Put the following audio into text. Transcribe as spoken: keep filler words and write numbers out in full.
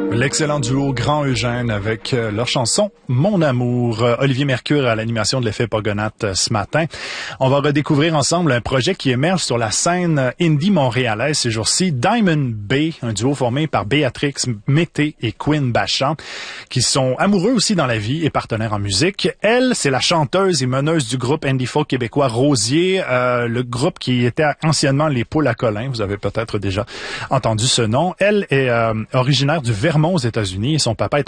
L'excellent duo Grand Eugène avec euh, leur chanson « Mon amour ». Euh, Olivier Mercure à l'animation de l'effet Pogonath euh, ce matin. On va redécouvrir ensemble un projet qui émerge sur la scène indie montréalaise ces jours-ci. Diamond Bay, un duo formé par Béatrix Mété et Quinn Bachand, qui sont amoureux aussi dans la vie et partenaires en musique. Elle, c'est la chanteuse et meneuse du groupe indie folk québécois Rosier, euh, le groupe qui était anciennement les Poules à Colin. Vous avez peut-être déjà entendu ce nom. Elle est euh, originaire du Vermont aux États-Unis et son papa est